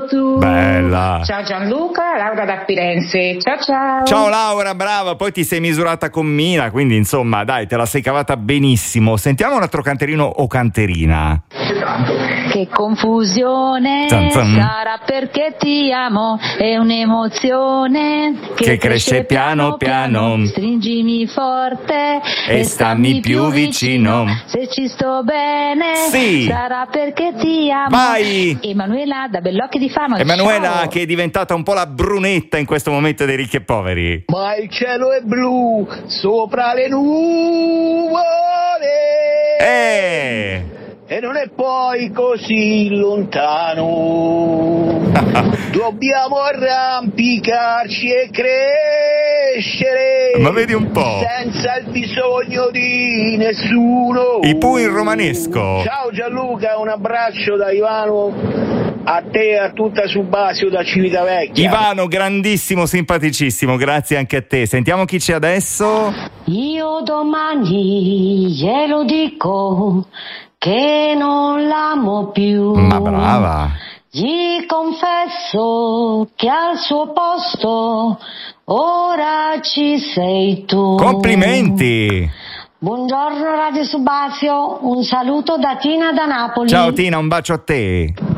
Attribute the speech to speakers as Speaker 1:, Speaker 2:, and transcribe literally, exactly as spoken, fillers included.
Speaker 1: tu.
Speaker 2: Bella.
Speaker 1: Ciao Gianluca, Laura da Firenze. Ciao ciao.
Speaker 2: Ciao Laura, brava. Poi ti sei misurata con Mina, quindi insomma, dai, te la sei cavata benissimo. Sentiamo un altro canterino o canterina.
Speaker 3: Che confusione
Speaker 2: Zan, zan.
Speaker 3: sarà perché ti amo, è un'emozione che,
Speaker 2: Che cresce piano piano.
Speaker 3: Stringimi forte
Speaker 2: E stammi più vicino.
Speaker 3: Se ci sto bene
Speaker 2: Sì.
Speaker 3: sarà perché ti amo.
Speaker 2: Vai.
Speaker 3: Emanuela da Bellocchi di Fano.
Speaker 2: Emanuela,
Speaker 3: ciao.
Speaker 2: che è diventata un po' la brunetta in questo momento dei ricchi e poveri.
Speaker 4: Ma il cielo è blu sopra le nuvole.
Speaker 2: Eh!
Speaker 4: E non è poi così lontano. Dobbiamo arrampicarci e crescere.
Speaker 2: Ma vedi un po'.
Speaker 4: Senza il bisogno di nessuno.
Speaker 2: I Pooh in romanesco.
Speaker 4: Ciao Gianluca, un abbraccio da Ivano. A te e a tutta Subasio da Civitavecchia.
Speaker 2: Ivano, grandissimo, simpaticissimo, grazie anche a te. Sentiamo chi c'è adesso.
Speaker 3: Io domani glielo dico che non l'amo più.
Speaker 2: Ma brava.
Speaker 3: Gli confesso che al suo posto ora ci sei tu.
Speaker 2: Complimenti.
Speaker 3: Buongiorno Radio Subasio, un saluto da Tina da Napoli.
Speaker 2: Ciao Tina, un bacio a te.